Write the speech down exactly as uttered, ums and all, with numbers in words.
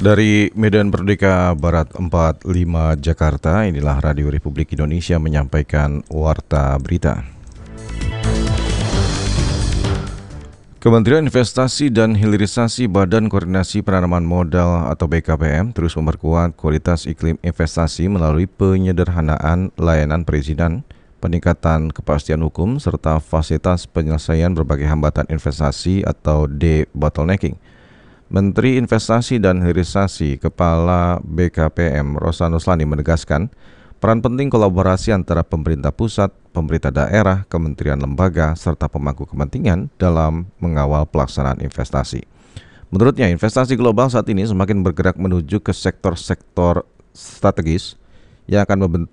Dari Medan Merdeka Barat empat puluh lima Jakarta, inilah Radio Republik Indonesia menyampaikan Warta Berita. Kementerian Investasi dan Hilirisasi Badan Koordinasi Penanaman Modal atau B K P M terus memperkuat kualitas iklim investasi melalui penyederhanaan layanan perizinan, peningkatan kepastian hukum, serta fasilitas penyelesaian berbagai hambatan investasi atau de-bottlenecking. Menteri Investasi dan Hilirisasi Kepala B K P M Rosan Ruslani menegaskan peran penting kolaborasi antara pemerintah pusat, pemerintah daerah, kementerian lembaga, serta pemangku kepentingan dalam mengawal pelaksanaan investasi. Menurutnya, investasi global saat ini semakin bergerak menuju ke sektor-sektor strategis yang akan